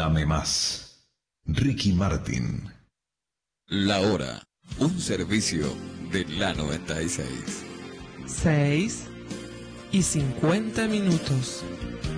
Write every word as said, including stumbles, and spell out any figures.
Dame más. Ricky Martin. La hora, un servicio de la noventa y seis. Seis y cincuenta minutos.